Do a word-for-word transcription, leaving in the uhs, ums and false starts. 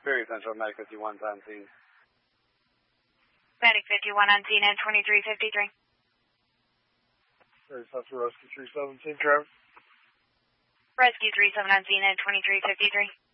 Superior Central, Medic fifty-one on scene. Medic fifty-one on scene at twenty-three fifty-three. Very Central Rescue three seven, scene traffic. Rescue three seven on scene at twenty-three fifty-three.